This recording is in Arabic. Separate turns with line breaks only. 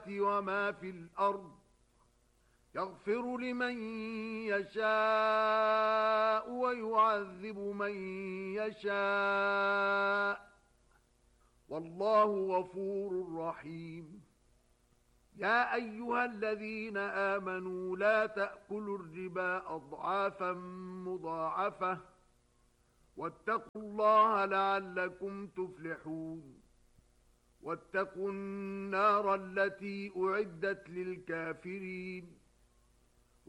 وما في الأرض يغفر لمن يشاء ويعذب من يشاء والله غفور رحيم. يا أيها الذين آمنوا لا تأكلوا الربا أضعافا مضاعفة واتقوا الله لعلكم تفلحون. واتقوا النار التي أعدت للكافرين.